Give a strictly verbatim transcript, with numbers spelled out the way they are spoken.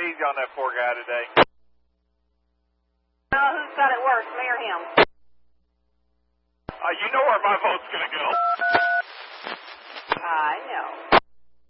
easy on that poor guy today. Oh, who's got it worse, me or him? Uh, you know where my vote's going to go.